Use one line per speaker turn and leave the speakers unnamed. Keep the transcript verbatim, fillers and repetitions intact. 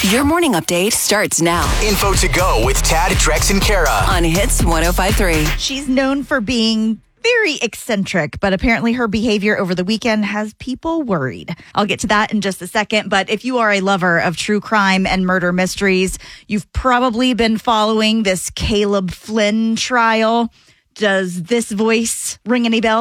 Your morning update starts now
Info to go with Tad, Drex, and Kara.
on Hits one oh five point three.
She's known for being very eccentric, but apparently her behavior over the weekend has people worried. I'll get to that in just a second, but if you are a lover of true crime and murder mysteries, you've probably been following this Caleb Flynn trial. Does this voice ring any bells?